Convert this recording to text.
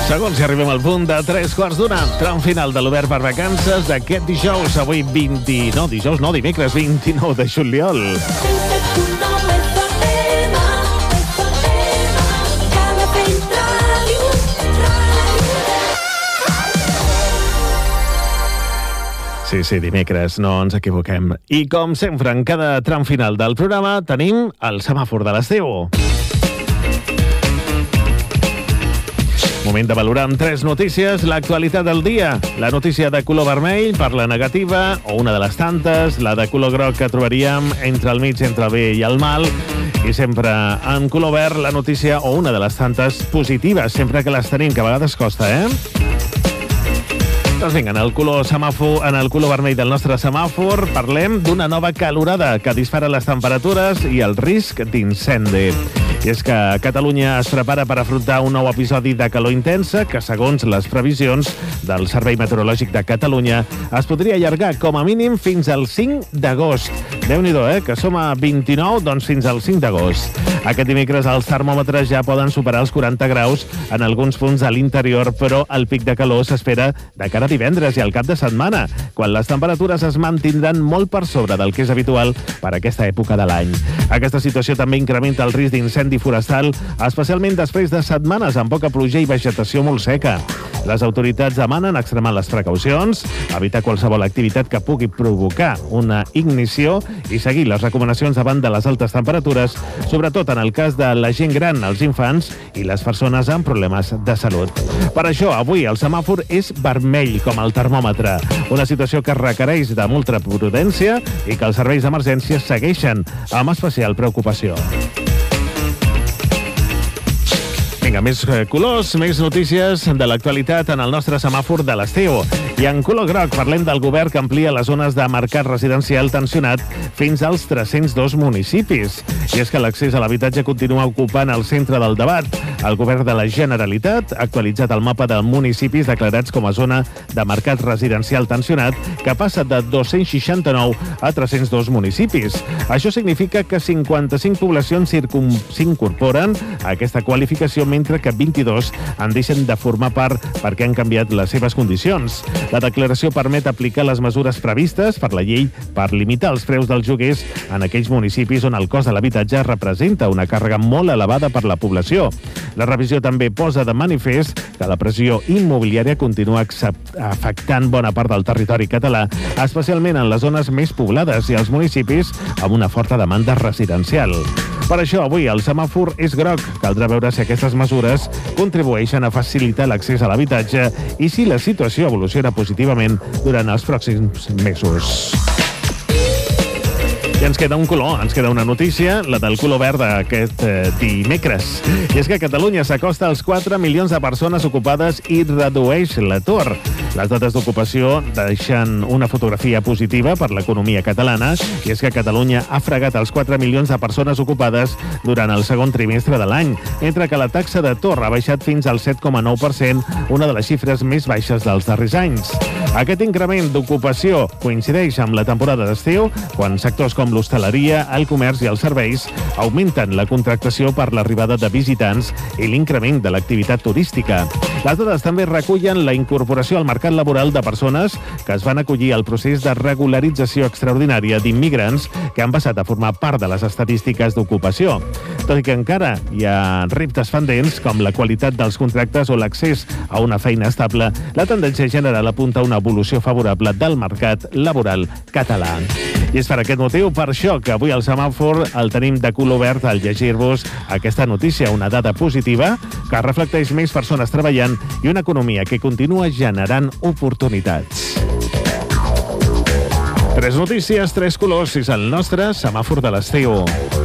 Segons si arribem al punt de 3:15, tram final de l'Obert per Vacances d'aquest dijous, avui dimecres 29 de juliol. Sí, dimecres, no ens equivoquem. I com sempre, en cada tram final del programa tenim el semàfor de l'estiu. Moment de valorar amb 3 notícies l'actualitat del dia. La notícia de color vermell per la negativa, o una de les tantes, la de color groc que trobaríem entre el mig, entre el bé i el mal, i sempre en color verd la notícia, o una de les tantes positives, sempre que les tenim, que a vegades costa, Doncs vinga, en el color vermell del nostre semàfor parlem d'una nova calorada que dispara les temperatures i el risc d'incendi. I és que Catalunya es prepara per afrontar un nou episodi de calor intensa que, segons les previsions del Servei Meteorològic de Catalunya, es podria allargar com a mínim fins al 5 d'agost. Déu-n'hi-do, que som a 29, doncs fins al 5 d'agost. Aquest dimecres els termòmetres ja poden superar els 40 graus en alguns punts a l'interior, però el pic de calor s'espera de cara a divendres i al cap de setmana, quan les temperatures es mantindran molt per sobre del que és habitual per aquesta època de l'any. Aquesta situació també incrementa el risc d'incendi forestal, especialment després de setmanes amb poca pluja i vegetació molt seca. Les autoritats demanen extremar les precaucions, evitar qualsevol activitat que pugui provocar una ignició i seguir les recomanacions davant de les altes temperatures, sobretot en el cas de la gent gran, els infants i les persones amb problemes de salut. Per això, avui el semàfor és vermell, com el termòmetre, una situació que requereix de molta prudència i que els serveis d'emergència segueixen amb especial preocupació. Vinga, més colors, més notícies de l'actualitat en el nostre semàfor de l'estiu. I en color groc parlem del govern que amplia les zones de mercat residencial tensionat fins als 302 municipis. I és que l'accés a l'habitatge continua ocupant el centre del debat. El govern de la Generalitat ha actualitzat el mapa de municipis declarats com a zona de mercat residencial tensionat, que passa de 269 a 302 municipis. Això significa que 55 poblacions s'incorporen a aquesta qualificació, mentre que 22 en deixen de formar part perquè han canviat les seves condicions. La declaració permet aplicar les mesures previstes per la llei per limitar els preus dels lloguers en aquells municipis on el cost de l'habitatge representa una càrrega molt elevada per la població. La revisió també posa de manifest que la pressió immobiliària continua afectant bona part del territori català, especialment en les zones més poblades i els municipis amb una forta demanda residencial. Per això, avui el semàfor és groc. Caldrà veure si aquestes mesures contribueixen a facilitar l'accés a l'habitatge i si la situació evoluciona positivament durant els pròxims mesos. I ens queda un color, ens queda una notícia, la del color verd d'aquest dimecres. I és que Catalunya s'acosta als 4 milions de persones ocupades i redueix l'atur. Les dades d'ocupació deixen una fotografia positiva per l'economia catalana, i és que Catalunya ha fregat els 4 milions de persones ocupades durant el segon trimestre de l'any, mentre que la taxa d'atur ha baixat fins al 7,9%, una de les xifres més baixes dels darrers anys. Aquest increment d'ocupació coincideix amb la temporada d'estiu, quan sectors com l'hostaleria, el comerç i els serveis augmenten la contractació per l'arribada de visitants i l'increment de l'activitat turística. Les dades també recullen la incorporació al mercat laboral de persones que es van acollir al procés de regularització extraordinària d'immigrants que han passat a formar part de les estadístiques d'ocupació. Tot i que encara hi ha reptes pendents, com la qualitat dels contractes o l'accés a una feina estable, la tendència general apunta a una evolució favorable del mercat laboral català. I és per aquest motiu, per això, que avui el semàfor el tenim de color verd al llegir-vos aquesta notícia, una dada positiva que reflecteix més persones treballant i una economia que continua generant oportunitats. 3 notícies, 3 colors, és el nostre semàfor de l'estiu.